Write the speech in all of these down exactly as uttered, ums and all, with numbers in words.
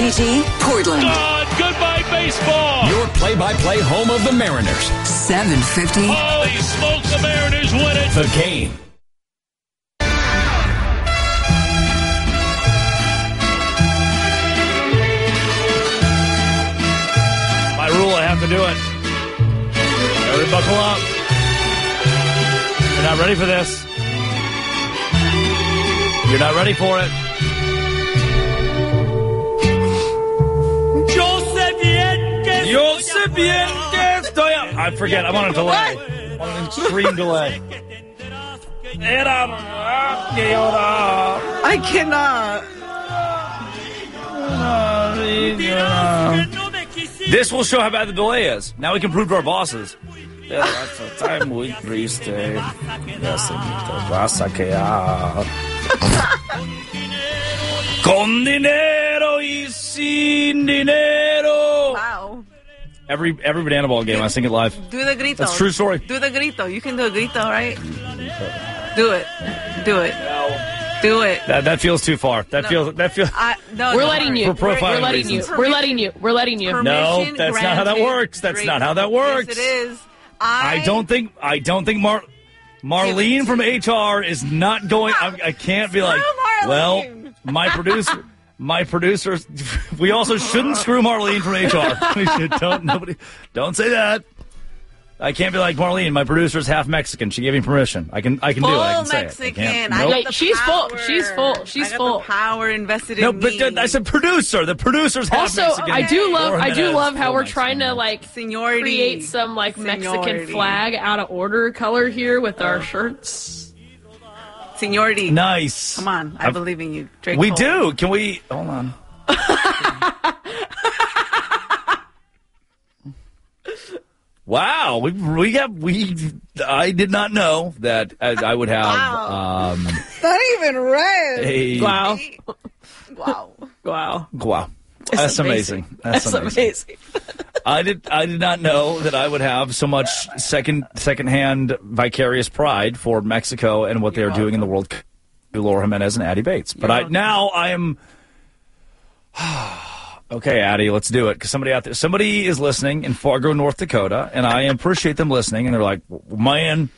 G G, Portland. God, goodbye baseball. Your play-by-play home of the Mariners. seven fifty. Holy smokes, the Mariners win it. The Game. By rule, I have to do it. Everybody buckle up. You're not ready for this. You're not ready for it. Yo sé bien que estoy... I forget. I'm on a delay. I'm on an extreme delay. I cannot. This will show how bad the delay is. Now we can prove to our bosses. That's the time we triste. Vas a quedar. Con dinero y sin dinero. Wow. Every every banana ball game, I sing it live. Do the grito. That's a true story. Do the grito. You can do a grito, right? Do it. Do it. Do it. That that feels too far. That No. feels that feels. I, no, We're no, letting sorry. you. For We're, profiling we're letting reasons. you. We're letting you. We're letting you. No, Permission that's not how that granted. works. That's not how that works. Yes, it is. I, I don't think I don't think Mar Marlene from H R is not going. I, I can't be like, Screw well, Marlene. my producer, my producers. We also shouldn't screw Marlene from H R. We should, don't nobody don't say that. I can't be like Marlene. My producer's half Mexican. She gave me permission. I can I can full do it. I can say Mexican. it. I can't. I Nope. got Yeah, the she's full. power. She's full. She's I got full. The power invested No, in but me. I said producer. The producer's half Also, Mexican. I do love. Laura I do Jimenez, love how full we're Mexican. trying to like Seniority. create some like Mexican Seniority. flag out of order color here with our shirts. Seniority. Nice. Come on. I I've- believe in you. Drake We Cole. do. Can we? Hold on. Wow, we we have we. I did not know that as I would have Wow. um, Not even red. a Wow! Wow. Wow! wow. That's amazing. That's, That's amazing. amazing. I did I did not know that I would have so much second secondhand vicarious pride for Mexico and what they are doing in the World Cup. Laura Jimenez and Addie Bates, but I now I am. Okay, Addie, let's do it. Because somebody out there, somebody is listening in Fargo, North Dakota, and I appreciate them listening. And they're like, "Man,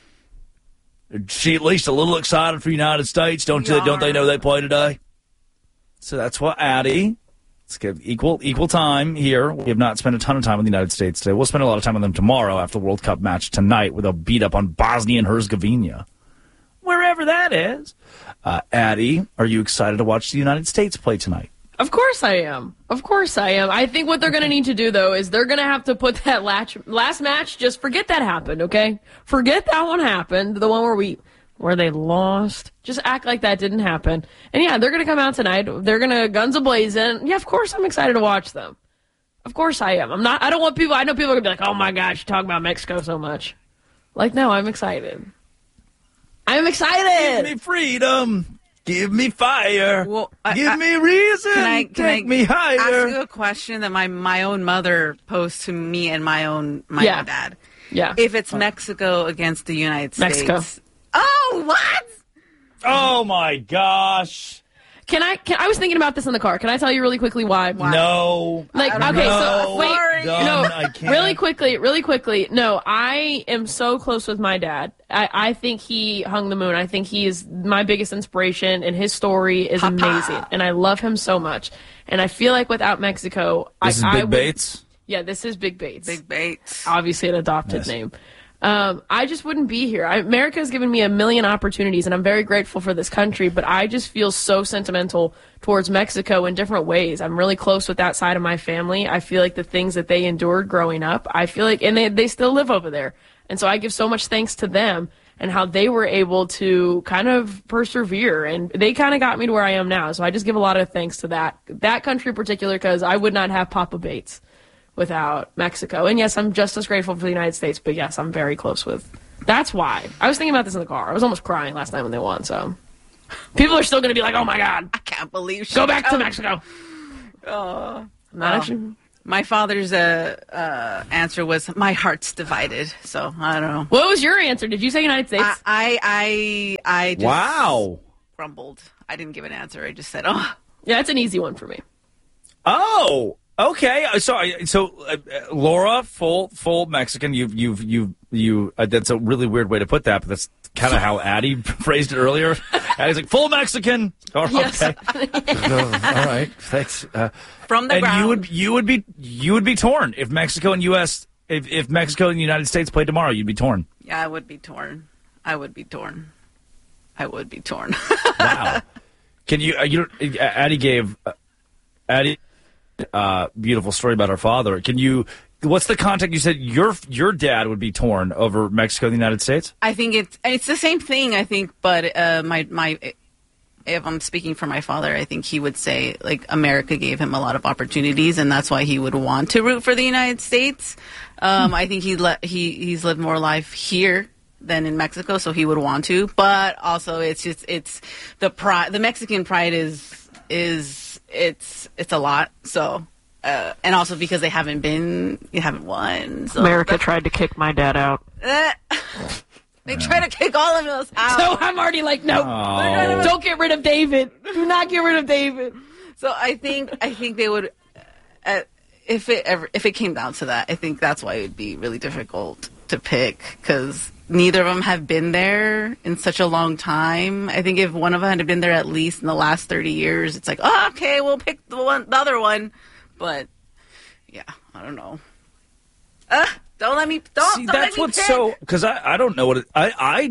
is she at least a little excited for the United States? Don't you? Don't they know they play today?" So that's what Addie. Let's give equal equal time here. We have not spent a ton of time with the United States today. We'll spend a lot of time with them tomorrow after the World Cup match tonight, where they'll beat up on Bosnia and Herzegovina, wherever that is. Uh, Addie, are you excited to watch the United States play tonight? Of course I am. Of course I am. I think what they're going to need to do, though, is they're going to have to put that latch, last match, just forget that happened, okay? Forget that one happened, the one where we where they lost. Just act like that didn't happen. And, yeah, they're going to come out tonight. They're going to guns a-blazing. Yeah, of course I'm excited to watch them. Of course I am. I'm not. I don't want people – I know people are going to be like, oh, my gosh, you talk about Mexico so much. Like, no, I'm excited. I'm excited. Give me freedom. Give me fire. Well, I- Give I- me reason. Can I, can Take I me higher. ask you a question that my, my own mother posed to me and my own my Yeah. own dad? Yeah. If it's Mexico against the United States. Mexico. Oh, what? Oh, my gosh. Can I? Can, I was thinking about this in the car. Can I tell you really quickly why? No. Like, I don't okay, know. so wait, Sorry. Done. no, I can't. really quickly, really quickly. No, I am so close with my dad. I, I think he hung the moon. I think he is my biggest inspiration, and his story is Papa. amazing, and I love him so much. And I feel like without Mexico, This I, is Big I would- Bates. Yeah, this is Big Bates. Big Bates. Obviously an adopted Yes. name. Um, I just wouldn't be here. I, America has given me a million opportunities, and I'm very grateful for this country, but I just feel so sentimental towards Mexico in different ways. I'm really close with that side of my family. I feel like the things that they endured growing up, I feel like, and they, they still live over there. And so I give so much thanks to them and how they were able to kind of persevere, and they kind of got me to where I am now. So I just give a lot of thanks to that, that country in particular, because I would not have Papa Bates without Mexico. And yes, I'm just as grateful for the United States, but yes, I'm very close with. That's why. I was thinking about this in the car. I was almost crying last night when they won, so. People are still going to be like, oh my God, I can't believe she go back to chose- Mexico. Oh. Not actually. My father's uh, uh, answer was, my heart's divided. So, I don't know. What was your answer? Did you say United States? I, I, I, I just Wow. grumbled. I didn't give an answer. I just said, oh. yeah, that's an easy one for me. Oh, okay. So, I- so uh, uh, Laura, full full Mexican. You've you've you you. Uh, that's a really weird way to put that, but that's kind of how Addie phrased it earlier. Addie's like full Mexican. Oh, Yes. okay. Oh, all right. Thanks. Uh, From the and ground. you would you would be you would be torn if Mexico and U S if if Mexico and the United States played tomorrow. You'd be torn. Yeah, I would be torn. I would be torn. I would be torn. Wow. Can you? Uh, you uh, Addie gave uh, Addie uh, beautiful story about her father. Can you? What's the context? You said your your dad would be torn over Mexico and the United States. I think it's and it's the same thing. I think, but uh, my my. If I'm speaking for my father, I think he would say like America gave him a lot of opportunities, and that's why he would want to root for the United States. Um, I think he le- he he's lived more life here than in Mexico, so he would want to. But also, it's just it's the pride. The Mexican pride is is it's it's a lot. So uh, and also because they haven't been, you haven't won. So America tried to kick my dad out. Uh, they try to kick all of us out. So I'm already like, no, Oh. don't get rid of David. Do not get rid of David. So I think I think they would, uh, if it ever if it came down to that, I think that's why it would be really difficult to pick because neither of them have been there in such a long time. I think if one of them had been there at least in the last thirty years, it's like, oh, okay, we'll pick the one, the other one. But yeah, I don't know. Uh, don't let me. Don't. See, don't that's let me what's pick. so because I, I don't know what it, I I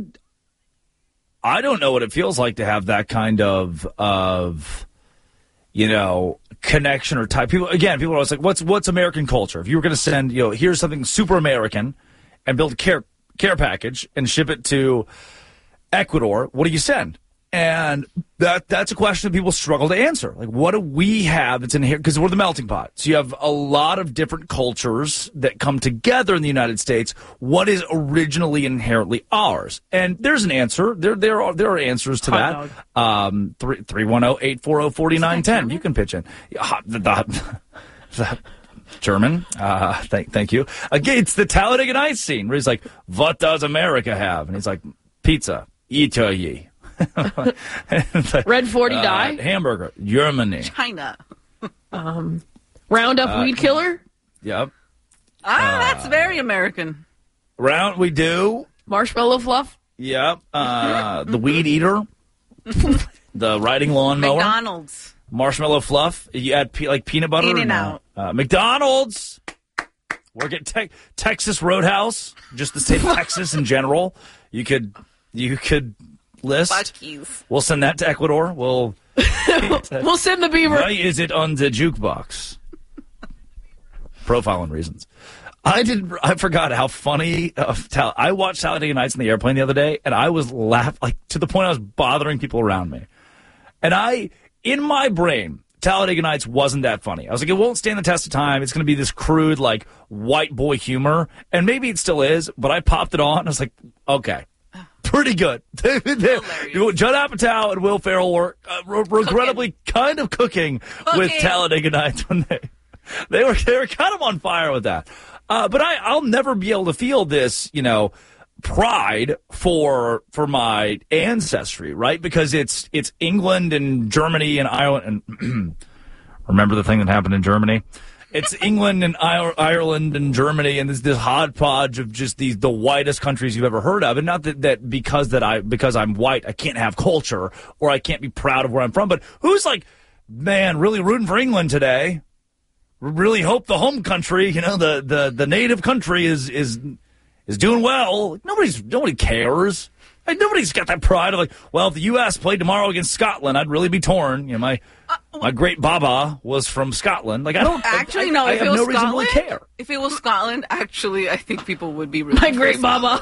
I don't know what it feels like to have that kind of of you know connection or type. People again, people are always like, what's what's American culture? If you were going to send, you know, here's something super American and build a care care package and ship it to Ecuador, what do you send? And that that's a question that people struggle to answer. Like, what do we have that's in here? Because we're the melting pot. So you have a lot of different cultures that come together in the United States. What is originally inherently ours? And there's an answer. There there are there are answers to Hot that. Um, three three one zero eight four zero forty nine ten. You can pitch in. Yeah, hot- the, the, the German. Uh, thank thank you. Again, it's the Talladega Nights scene where he's like, "What does America have?" And he's like, "Pizza, Italy." Red forty Uh, die. hamburger, Germany. China. Roundup uh, weed killer. Yep. Ah, that's very American. Round we do. Marshmallow fluff. Yep. Uh, the weed eater. The riding lawnmower. McDonald's. Marshmallow fluff. You add pe- like peanut butter. or no? In-N-Out. Uh, McDonald's. Work at te- Texas Roadhouse. Just the state of Texas in general. You could you could list. Buc-ee's. We'll send that to Ecuador. We'll. We'll send the beaver. Why is it on the jukebox? Profiling reasons. I did. I forgot how funny. Uh, Tal- I watched Talladega Nights in the airplane the other day, and I was laugh like to the point I was bothering people around me. And I, in my brain, Talladega Nights wasn't that funny. I was like, it won't stand the test of time. It's going to be this crude, like white boy humor, and maybe it still is. But I popped it on. And I was like, okay. Pretty good. Judd Apatow and Will Ferrell were uh, re- regrettably kind of cooking, Cooking. with Talladega Nights when they they were they were kind of on fire with that. Uh, but I I'll never be able to feel this, you know, pride for for my ancestry, right? Because it's it's England and Germany and Ireland. And remember the thing that happened in Germany? It's England and Ireland and Germany, and this this hodgepodge of just these the whitest countries you've ever heard of. And not that, that because that I because I'm white, I can't have culture or I can't be proud of where I'm from. But who's like, man, really rooting for England today? Really hope the home country, you know, the the, the native country is is is doing well. Nobody's nobody cares. Like, nobody's got that pride of like, well, if the U S played tomorrow against Scotland, I'd really be torn. You know, my my great Baba was from Scotland. Like, I don't Actually, I, no. I if have it was no reason to Scotland, really care. if it was Scotland, actually, I think people would be really My great Baba.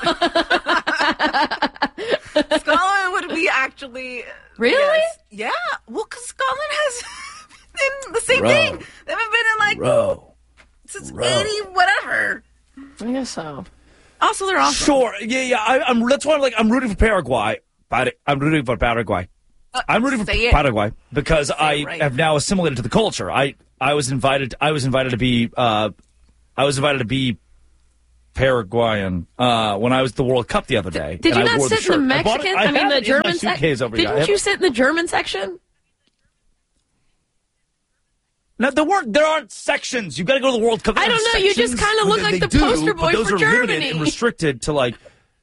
Scotland would be actually Really? yes. Yeah. Well, because Scotland has been the same Bro. thing. They haven't been in like Bro. since Bro. eighty whatever. I guess so. Also, they're awesome. Sure. Yeah, yeah. I, I'm. That's why I'm like I'm rooting for Paraguay. But I'm rooting for Paraguay. I'm rooting for say it. Paraguay because I right. have now assimilated to the culture. I I was invited. I was invited to be. Uh, I was invited to be Paraguayan uh, when I was at the World Cup the other day. Did and you I not wore the sit in the shirt. I bought it- Mexican? I I, mean, have the it in my German suitcase section. over here. I Didn't have you it- sit in the German section? No, there weren't. There aren't sections. You've got to go to the World Cup. There I don't aren't know. You sections. just kind of look They- like they the do, poster but boy those for are Germany. limited and restricted to like.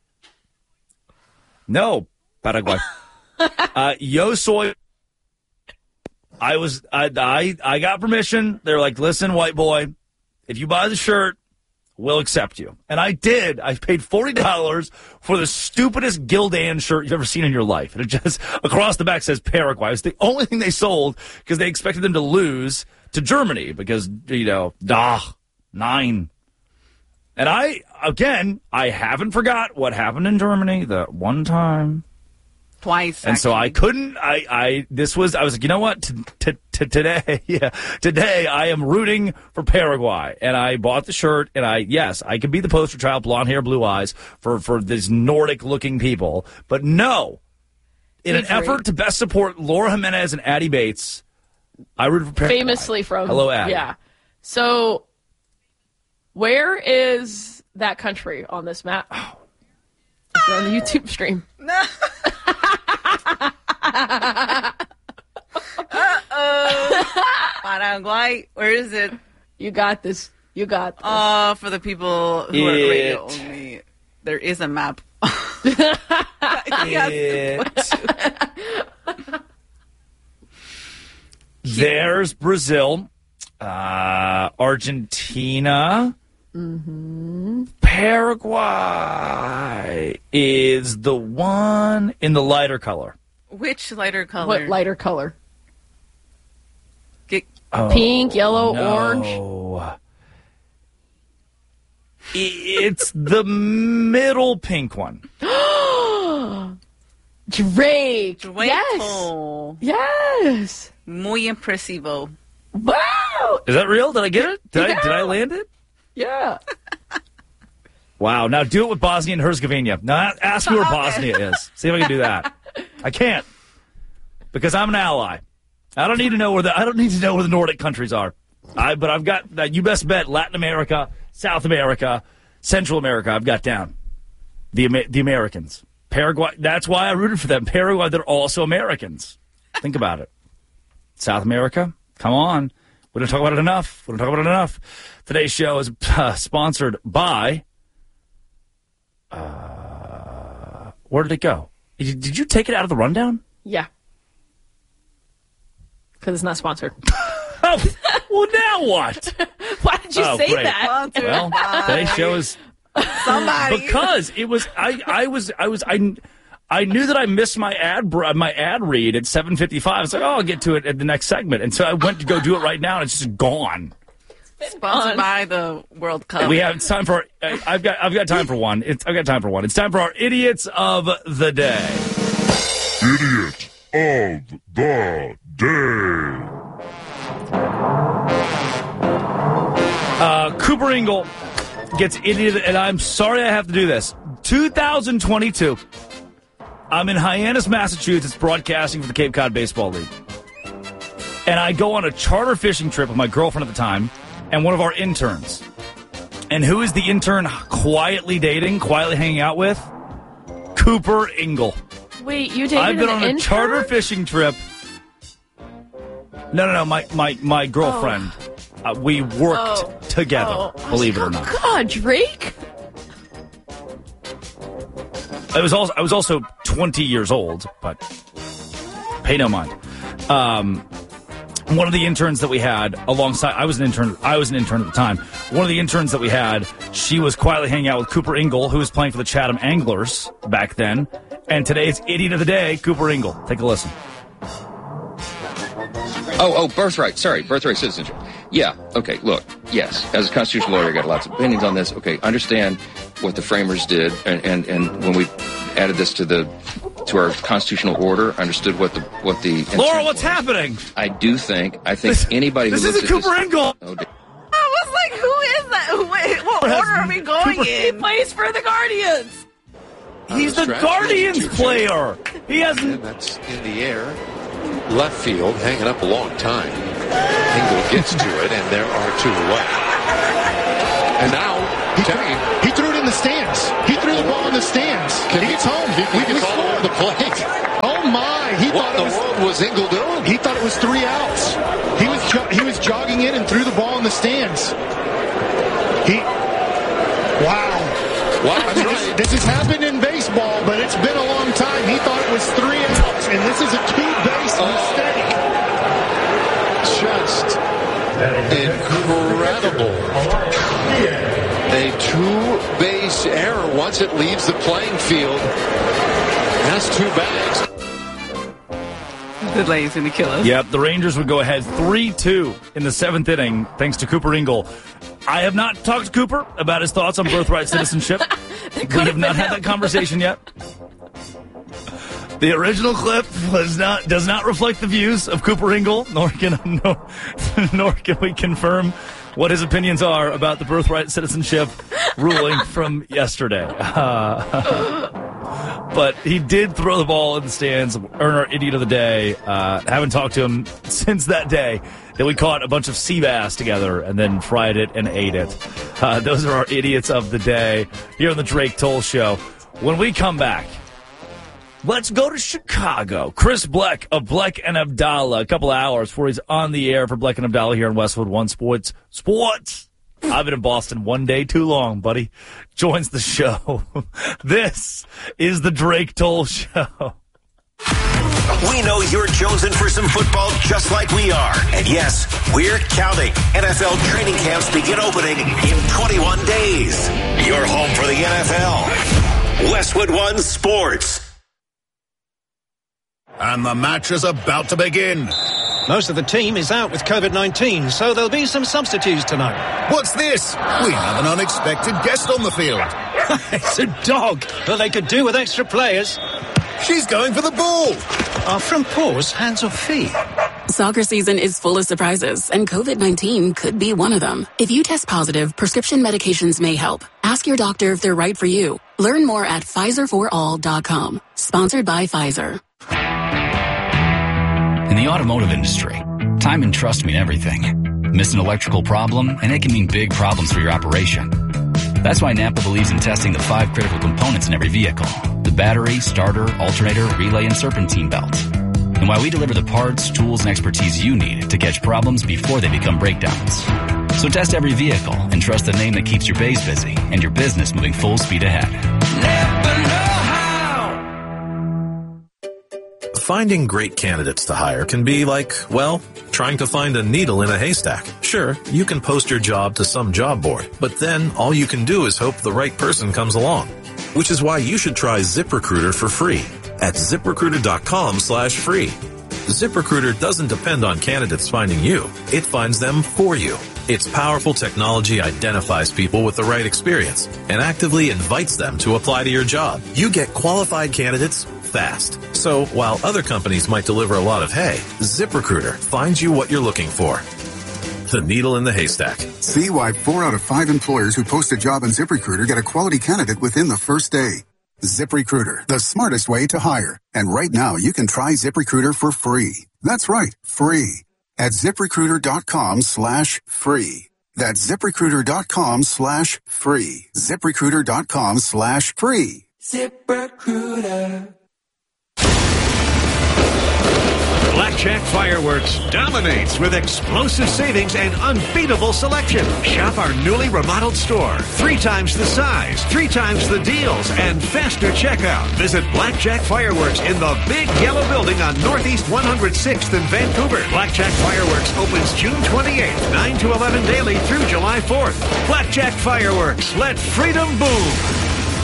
No, Paraguay. uh, Yo soy. I was. I, I. I got permission. They're like, listen, white boy, if you buy the shirt, we'll accept you. And I did. I paid forty dollars for the stupidest Gildan shirt you've ever seen in your life. And it just, across the back says Paraguay. It's the only thing they sold because they expected them to lose to Germany because, you know, dah, nine. And I, again, I haven't forgot what happened in Germany that one time. Twice. And so I actually. couldn't, I, I, this was, I was like, you know what, t- t- t- today, yeah, today I am rooting for Paraguay. And I bought the shirt, and I, yes, I could be the poster child, blonde hair, blue eyes, for, for these Nordic-looking people. But no, in an Good for effort you. to best support Laura Jimenez and Addie Bates, I rooted for Paraguay. Famously from Hello, Addie. Yeah. So, where is that country on this map? It's on the YouTube stream. Paraguay. Where is it? You got this. You got this. Uh, for the people who are radio It- only, there is a map. It- There's Brazil, uh, Argentina, Mm-hmm. Paraguay is the one in the lighter color. Which lighter color? What lighter color? Get- Oh, Pink, yellow, orange? no. It's the middle pink one. Drake. Draco. Yes. Yes. Muy impresivo. Wow. Is that real? Did I get it? Did, Yeah. I, did I land it? Yeah. Wow. Now do it with Bosnia and Herzegovina. Now ask me where Bosnia is. See if I can do that. I can't because I'm an ally. I don't need to know where the I don't need to know where the Nordic countries are. I but I've got uh, you best bet Latin America, South America, Central America. I've got down the Ama- the Americans. Paraguay. That's why I rooted for them. Paraguay. They're also Americans. Think about it. South America. Come on. We don't talk about it enough. We don't talk about it enough. Today's show is uh, sponsored by. Uh, where did it go? Did, did you take it out of the rundown? Yeah. Because it's not sponsored. Oh, well, now what? Why did you Oh, say great. that? Sponsored Well, by today's show is somebody. because it was. I. I was. I was. I. I knew that I missed my ad br- my ad read at seven fifty-five. I was like, oh, I'll get to it at the next segment, and so I went to go do it right now, and it's just gone. Sponsored by the World Cup. We have it's time for. Uh, I've got. I've got time for one. It's. I've got time for one. It's time for our idiots of the day. Idiot of the day. Uh, Cooper Ingle gets idiot, and I'm sorry I have to do this. two thousand twenty-two. I'm in Hyannis, Massachusetts, broadcasting for the Cape Cod Baseball League. And I go on a charter fishing trip with my girlfriend at the time and one of our interns. And who is the intern quietly dating, quietly hanging out with? Cooper Ingle. Wait, you dated I've been an on a intern? charter fishing trip. No, no, no, my, my, my girlfriend. Uh, we worked Oh. together, Oh, I was believe it like, or not. Oh, God, Drake? I was also I was also twenty years old, but pay no mind. Um, one of the interns that we had alongside I was an intern I was an intern at the time. One of the interns that we had, she was quietly hanging out with Cooper Ingle, who was playing for the Chatham Anglers back then. And today's idiot of the day, Cooper Ingle. Take a listen. Oh, oh, birthright. Sorry, birthright citizenship. Yeah, okay, look, yes, as a constitutional lawyer, I got lots of opinions on this. Okay, understand what the framers did, and, and, and when we added this to the to our constitutional order, understood what the what the intent Laura, what's was. happening? I do think, I think This- anybody who this looks isn't at Cooper this, Ingle. Oh, dear. I was like, who is that? Who, wait, what Has order are we going Cooper- He in? plays for the Guardians. He's the strategy Guardians institute. player. He hasn't. And that's in the air. Left field, hanging up a long time. Ingle gets to it, and there are two away. And now, He threw, checking. he threw it in the stands. He threw the ball in the stands. Can he- It's home. he- he we gets we all over scored. the plate. Oh, my. guy. He what thought in it the was, world was Engel doing? He thought it was three outs. He was jo- he was jogging in and threw the ball in the stands. He, wow. Wow, I mean, this, this has happened in baseball, but it's been a long time. He thought it was three outs, and this is a two-base oh. mistake. Just incredible. A two-base error once it leaves the playing field. That's two bags. The delay's going to kill us. Yep, the Rangers would go ahead three two in the seventh inning thanks to Cooper Engel. I have not talked to Cooper about his thoughts on birthright citizenship. We have not had that conversation yet. The original clip was not does not reflect the views of Cooper Engel, nor can no, nor can we confirm what his opinions are about the birthright citizenship ruling from yesterday. Uh, but he did throw the ball in the stands, earn our idiot of the day. Uh, haven't talked to him since that day that we caught a bunch of sea bass together and then fried it and ate it. Uh, those are our idiots of the day here on the Drake Toll Show. When we come back, let's go to Chicago. Chris Bleck of Bleck and Abdallah, a couple hours before he's on the air for Bleck and Abdallah here in Westwood One Sports. Sports! I've been in Boston one day too long, buddy. Joins the show. This is the Drake Toll Show. We know you're jonesing for some football just like we are. And yes, we're counting. N F L training camps begin opening in twenty-one days. You're home for the N F L. Westwood One Sports. And the match is about to begin. Most of the team is out with COVID nineteen, so there'll be some substitutes tonight. What's this? We have an unexpected guest on the field. It's a dog. Well, they could do with extra players. She's going for the ball. Are front paws hands or feet? Soccer season is full of surprises, and COVID nineteen could be one of them. If you test positive, prescription medications may help. Ask your doctor if they're right for you. Learn more at Pfizer for all dot com. Sponsored by Pfizer. In the automotive industry, time and trust mean everything. Miss an electrical problem, and it can mean big problems for your operation. That's why Napa believes in testing the five critical components in every vehicle: the battery, starter, alternator, relay, and serpentine belt. And why we deliver the parts, tools, and expertise you need to catch problems before they become breakdowns. So test every vehicle and trust the name that keeps your bays busy and your business moving full speed ahead. Napa know-how. Finding great candidates to hire can be like, well, trying to find a needle in a haystack. Sure, you can post your job to some job board, but then all you can do is hope the right person comes along. Which is why you should try ZipRecruiter for free at ZipRecruiter.com slash free. ZipRecruiter doesn't depend on candidates finding you. It finds them for you. Its powerful technology identifies people with the right experience and actively invites them to apply to your job. You get qualified candidates fast. So while other companies might deliver a lot of hay, ZipRecruiter finds you what you're looking for. The needle in the haystack. See why four out of five employers who post a job on ZipRecruiter get a quality candidate within the first day. ZipRecruiter, the smartest way to hire. And right now, you can try ZipRecruiter for free. That's right, free. At ZipRecruiter.com slash free. That's ZipRecruiter.com slash free. ZipRecruiter.com slash free. ZipRecruiter. Blackjack Fireworks dominates with explosive savings and unbeatable selection. Shop our newly remodeled store. Three times the size, three times the deals, and faster checkout. Visit Blackjack Fireworks in the big yellow building on Northeast one hundred sixth in Vancouver. Blackjack Fireworks opens June twenty-eighth, nine to eleven daily through July fourth. Blackjack Fireworks, let freedom boom.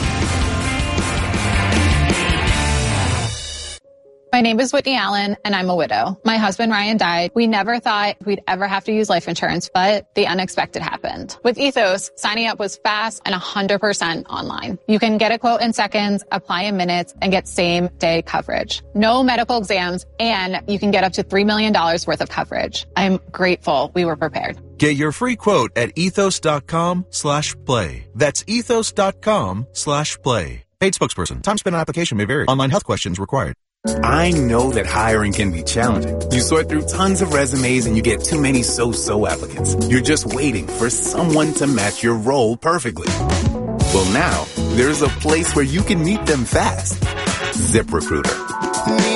My name is Whitney Allen, and I'm a widow. My husband, Ryan, died. We never thought we'd ever have to use life insurance, but the unexpected happened. With Ethos, signing up was fast and one hundred percent online. You can get a quote in seconds, apply in minutes, and get same-day coverage. No medical exams, and you can get up to three million dollars worth of coverage. I'm grateful we were prepared. Get your free quote at ethos.com slash play. That's ethos.com slash play. Paid spokesperson. Time spent on application may vary. Online health questions required. I know that hiring can be challenging. You sort through tons of resumes and you get too many so-so applicants. You're just waiting for someone to match your role perfectly. Well, now, there's a place where you can meet them fast. ZipRecruiter.